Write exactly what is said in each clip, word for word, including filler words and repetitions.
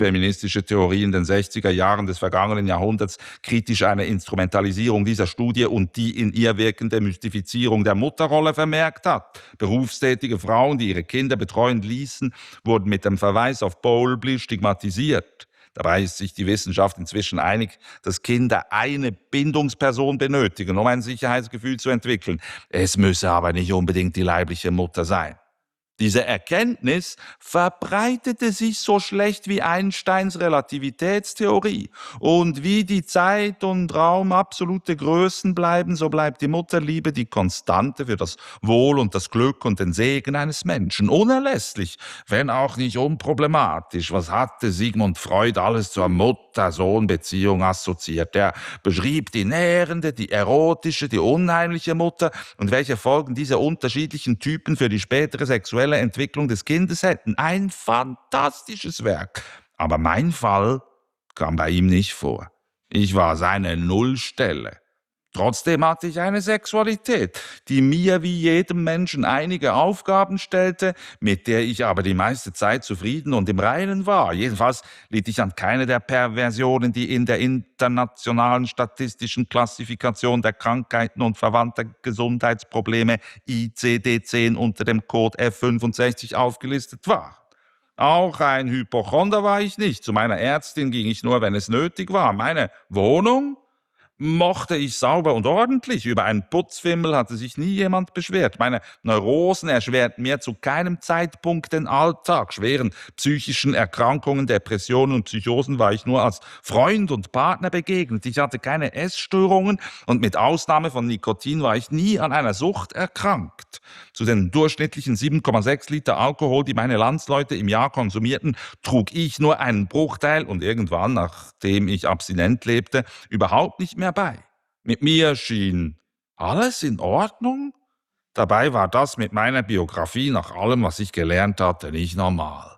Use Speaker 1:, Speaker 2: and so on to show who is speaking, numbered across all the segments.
Speaker 1: feministische Theorie in den sechziger Jahren des vergangenen Jahrhunderts kritisch eine Instrumentalisierung dieser Studie und die in ihr wirkende Mystifizierung der Mutterrolle vermerkt hat. Berufstätige Frauen, die ihre Kinder betreuen ließen, wurden mit dem Verweis auf Bowlby stigmatisiert. Dabei ist sich die Wissenschaft inzwischen einig, dass Kinder eine Bindungsperson benötigen, um ein Sicherheitsgefühl zu entwickeln. Es müsse aber nicht unbedingt die leibliche Mutter sein. Diese Erkenntnis verbreitete sich so schlecht wie Einsteins Relativitätstheorie. Und wie die Zeit und Raum absolute Größen bleiben, so bleibt die Mutterliebe die Konstante für das Wohl und das Glück und den Segen eines Menschen. Unerlässlich, wenn auch nicht unproblematisch. Was hatte Sigmund Freud alles zur Mutter-Sohn-Beziehung assoziiert? Er beschrieb die nährende, die erotische, die unheimliche Mutter und welche Folgen diese unterschiedlichen Typen für die spätere sexuelle Entwicklung des Kindes hätten. Ein fantastisches Werk. Aber mein Fall kam bei ihm nicht vor. Ich war seine Nullstelle. Trotzdem hatte ich eine Sexualität, die mir wie jedem Menschen einige Aufgaben stellte, mit der ich aber die meiste Zeit zufrieden und im Reinen war. Jedenfalls litt ich an keine der Perversionen, die in der internationalen statistischen Klassifikation der Krankheiten und verwandter Gesundheitsprobleme I C D zehn unter dem Code F fünfundsechzig aufgelistet war. Auch ein Hypochonder war ich nicht. Zu meiner Ärztin ging ich nur, wenn es nötig war. Meine Wohnung mochte ich sauber und ordentlich. Über einen Putzfimmel hatte sich nie jemand beschwert. Meine Neurosen erschwerten mir zu keinem Zeitpunkt den Alltag. Schweren psychischen Erkrankungen, Depressionen und Psychosen war ich nur als Freund und Partner begegnet. Ich hatte keine Essstörungen und mit Ausnahme von Nikotin war ich nie an einer Sucht erkrankt. Zu den durchschnittlichen sieben Komma sechs Liter Alkohol, die meine Landsleute im Jahr konsumierten, trug ich nur einen Bruchteil und irgendwann, nachdem ich abstinent lebte, überhaupt nicht mehr bei. Mit mir schien alles in Ordnung. Dabei war das mit meiner Biografie nach allem, was ich gelernt hatte, nicht normal.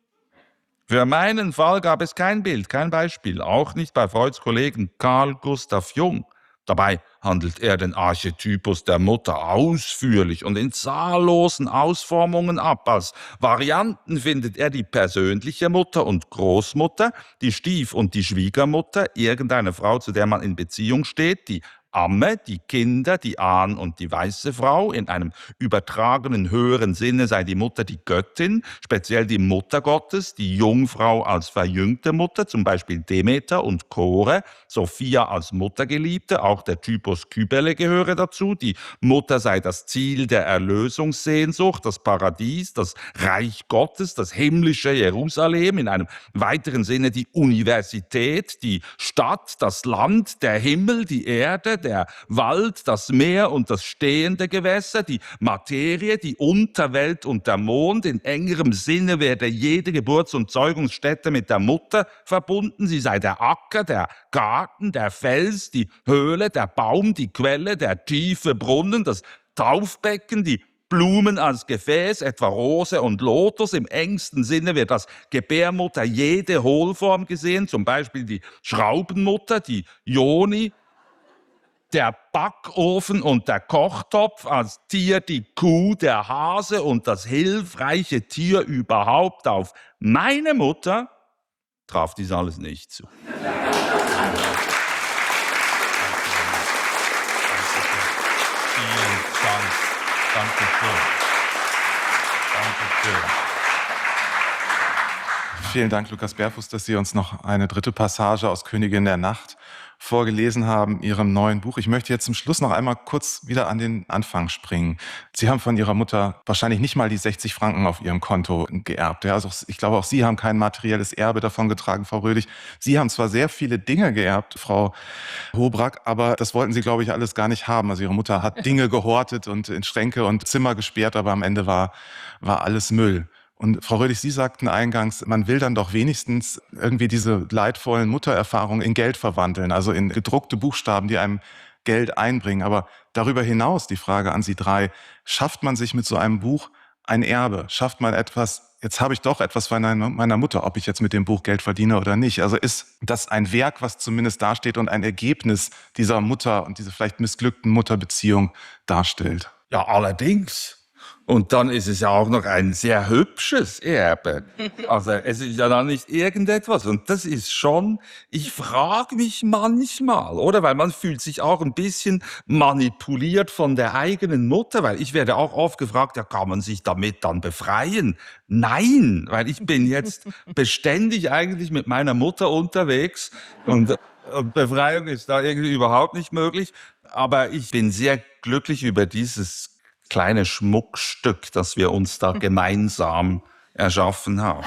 Speaker 1: Für meinen Fall gab es kein Bild, kein Beispiel, auch nicht bei Freuds Kollegen Carl Gustav Jung. Dabei handelt er den Archetypus der Mutter ausführlich und in zahllosen Ausformungen ab. Als Varianten findet er die persönliche Mutter und Großmutter, die Stief- und die Schwiegermutter, irgendeine Frau, zu der man in Beziehung steht, die Amme, die Kinder, die Ahn und die weiße Frau. In einem übertragenen höheren Sinne sei die Mutter die Göttin, speziell die Mutter Gottes, die Jungfrau als verjüngte Mutter, zum Beispiel Demeter und Chore, Sophia als Muttergeliebte, auch der Typus Kybele gehöre dazu. Die Mutter sei das Ziel der Erlösungssehnsucht, das Paradies, das Reich Gottes, das himmlische Jerusalem, in einem weiteren Sinne die Universität, die Stadt, das Land, der Himmel, die Erde, der Wald, das Meer und das stehende Gewässer, die Materie, die Unterwelt und der Mond. In engerem Sinne werde jede Geburts- und Zeugungsstätte mit der Mutter verbunden. Sie sei der Acker, der Garten, der Fels, die Höhle, der Baum, die Quelle, der tiefe Brunnen, das Taufbecken, die Blumen als Gefäß, etwa Rose und Lotus. Im engsten Sinne wird als Gebärmutter jede Hohlform gesehen, zum Beispiel die Schraubenmutter, die Joni, der Backofen und der Kochtopf, als Tier die Kuh, der Hase und das hilfreiche Tier überhaupt. Auf meine Mutter traf dies alles nicht zu.
Speaker 2: Vielen Dank. Danke schön. Danke schön. Vielen Dank, Lukas Berfuß, dass Sie uns noch eine dritte Passage aus Königin der Nacht vorgelesen haben, Ihrem neuen Buch. Ich möchte jetzt zum Schluss noch einmal kurz wieder an den Anfang springen. Sie haben von Ihrer Mutter wahrscheinlich nicht mal die sechzig Franken auf Ihrem Konto geerbt. Ja, also ich glaube, auch Sie haben kein materielles Erbe davon getragen, Frau Rödig. Sie haben zwar sehr viele Dinge geerbt, Frau Hobrack, aber das wollten Sie, glaube ich, alles gar nicht haben. Also Ihre Mutter hat Dinge gehortet und in Schränke und Zimmer gesperrt, aber am Ende war, war alles Müll. Und Frau Rödig, Sie sagten eingangs, man will dann doch wenigstens irgendwie diese leidvollen Muttererfahrungen in Geld verwandeln, also in gedruckte Buchstaben, die einem Geld einbringen. Aber darüber hinaus die Frage an Sie drei, schafft man sich mit so einem Buch ein Erbe? Schafft man etwas, jetzt habe ich doch etwas von meiner Mutter, ob ich jetzt mit dem Buch Geld verdiene oder nicht. Also ist das ein Werk, was zumindest dasteht und ein Ergebnis dieser Mutter und diese vielleicht missglückten Mutterbeziehung darstellt?
Speaker 1: Ja, allerdings. Und dann ist es ja auch noch ein sehr hübsches Erbe. Also es ist ja dann nicht irgendetwas. Und das ist schon, ich frage mich manchmal, oder? Weil man fühlt sich auch ein bisschen manipuliert von der eigenen Mutter. Weil ich werde auch oft gefragt, ja, kann man sich damit dann befreien? Nein, weil ich bin jetzt beständig eigentlich mit meiner Mutter unterwegs. Und, und Befreiung ist da irgendwie überhaupt nicht möglich. Aber ich bin sehr glücklich über dieses kleine Schmuckstück, das wir uns da gemeinsam erschaffen haben.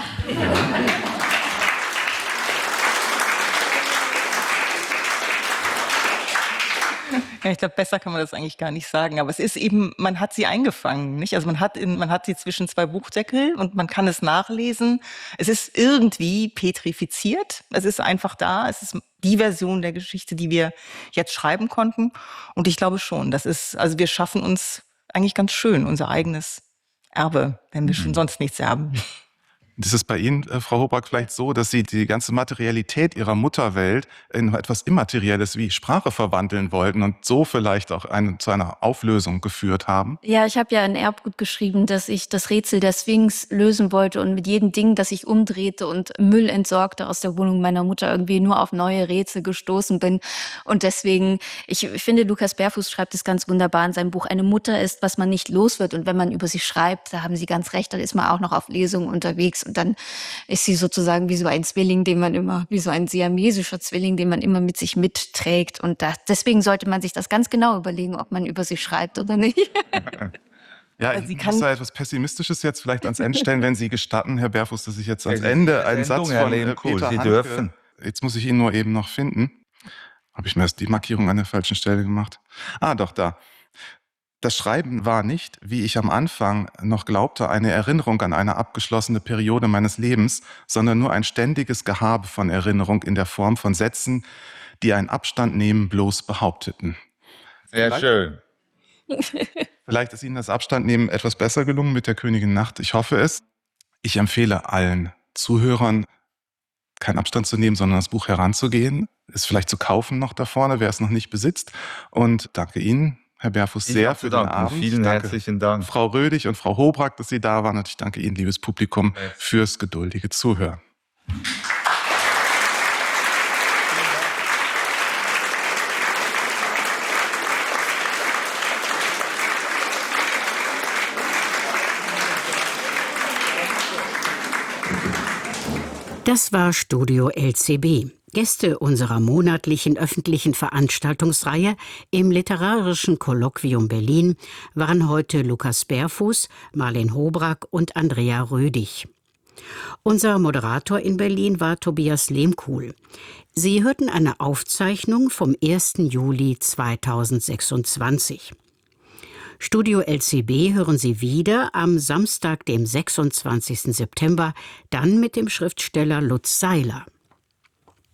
Speaker 3: Ja, ich glaube, besser kann man das eigentlich gar nicht sagen. Aber es ist eben, man hat sie eingefangen, nicht? Also man hat, in, man hat sie zwischen zwei Buchdeckel und man kann es nachlesen. Es ist irgendwie petrifiziert. Es ist einfach da. Es ist die Version der Geschichte, die wir jetzt schreiben konnten. Und ich glaube schon, das ist, also wir schaffen uns eigentlich ganz schön unser eigenes Erbe, wenn wir schon sonst nichts erben.
Speaker 2: Ist es bei Ihnen, äh, Frau Hobrak, vielleicht so, dass Sie die ganze Materialität Ihrer Mutterwelt in etwas Immaterielles wie Sprache verwandeln wollten und so vielleicht auch eine, zu einer Auflösung geführt haben?
Speaker 4: Ja, ich habe ja in Erbgut geschrieben, dass ich das Rätsel der Sphinx lösen wollte und mit jedem Ding, das ich umdrehte und Müll entsorgte aus der Wohnung meiner Mutter, irgendwie nur auf neue Rätsel gestoßen bin. Und deswegen, ich, ich finde, Lukas Berfuß schreibt es ganz wunderbar in seinem Buch. Eine Mutter ist, was man nicht los wird. Und wenn man über sie schreibt, da haben Sie ganz recht, dann ist man auch noch auf Lesungen unterwegs. Und dann ist sie sozusagen wie so ein Zwilling, den man immer, wie so ein siamesischer Zwilling, den man immer mit sich mitträgt. Und da, deswegen sollte man sich das ganz genau überlegen, ob man über sie schreibt oder nicht.
Speaker 2: Ja,
Speaker 3: Aber
Speaker 2: ich
Speaker 3: sie
Speaker 2: muss
Speaker 3: kann-
Speaker 2: da etwas Pessimistisches jetzt vielleicht ans Ende stellen, wenn Sie gestatten, Herr Berfuß, dass ich jetzt ans
Speaker 1: Es ist
Speaker 2: Ende
Speaker 1: eine
Speaker 2: einen Satz
Speaker 1: Sendung, Herr
Speaker 2: von äh,
Speaker 1: Lehmkuhl,
Speaker 2: Peter
Speaker 1: Sie
Speaker 2: Handke,
Speaker 1: dürfen.
Speaker 2: jetzt muss ich ihn nur eben noch finden. Habe ich mir erst die Markierung an der falschen Stelle gemacht? Ah, doch, da. Das Schreiben war nicht, wie ich am Anfang noch glaubte, eine Erinnerung an eine abgeschlossene Periode meines Lebens, sondern nur ein ständiges Gehabe von Erinnerung in der Form von Sätzen, die ein Abstand nehmen bloß behaupteten.
Speaker 1: Sehr
Speaker 2: Vielleicht-
Speaker 1: schön.
Speaker 2: Vielleicht ist Ihnen das Abstandnehmen etwas besser gelungen mit der Königin Nacht. Ich hoffe es. Ich empfehle allen Zuhörern, keinen Abstand zu nehmen, sondern das Buch heranzugehen, es vielleicht zu kaufen noch da vorne, wer es noch nicht besitzt. Und danke Ihnen, Herr Berfuß,
Speaker 1: Ich
Speaker 2: sehr
Speaker 1: hab
Speaker 2: für
Speaker 1: zu
Speaker 2: den
Speaker 1: danken.
Speaker 2: Abend.
Speaker 1: Vielen
Speaker 2: danke
Speaker 1: herzlichen Dank.
Speaker 2: Frau Rödig und Frau Hobrak, dass Sie da waren. Und ich danke Ihnen, liebes Publikum,
Speaker 1: Merci.
Speaker 2: fürs geduldige Zuhören.
Speaker 5: Das war Studio L C B. Gäste unserer monatlichen öffentlichen Veranstaltungsreihe im Literarischen Kolloquium Berlin waren heute Lukas Berfuß, Marlen Hobrak und Andrea Rödig. Unser Moderator in Berlin war Tobias Lehmkuhl. Sie hörten eine Aufzeichnung vom ersten Juli zweitausendsechsundzwanzig. Studio L C B hören Sie wieder am Samstag, dem sechsundzwanzigsten September, dann mit dem Schriftsteller Lutz Seiler.